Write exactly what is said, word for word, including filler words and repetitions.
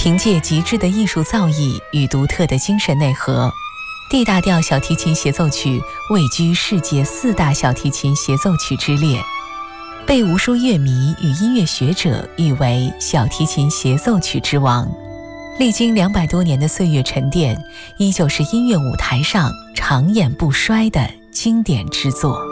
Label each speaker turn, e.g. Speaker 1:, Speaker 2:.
Speaker 1: 凭借极致的艺术造诣与独特的精神内核，D大调小提琴协奏曲位居世界四大小提琴协奏曲之列，被无数乐迷与音乐学者誉为小提琴协奏曲之王。历经两百多年的岁月沉淀，依旧是音乐舞台上长演不衰的经典之作。